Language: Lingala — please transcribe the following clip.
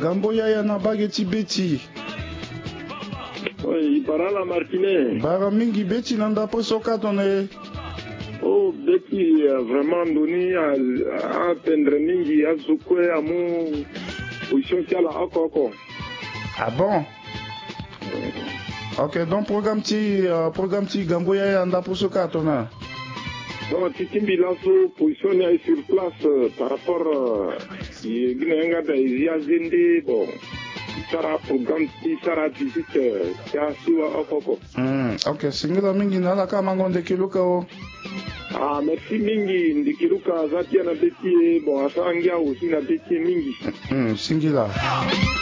Gambo yaya na bageti beti. Oui, Barala Martinez. Bara mingi beti nanda posoka tone. Oh, beti vraiment donné à atteindre mingi à Zukwe à mon position qui a la Akoko. Ah bon? Ok, donc programme ti Gambo yaya nanda posoka tone. Donc, Titimbi Lasso positionné sur place par rapport à Guinée Zende, bon, Sara programme Sara 18 Siwa Okoko. Ok, singila mingi nala kama ngonde kiluka o. Ah, merci mingi, ndikiluka zatia na beti, bon, asangia aussi na beti mingi. Singila.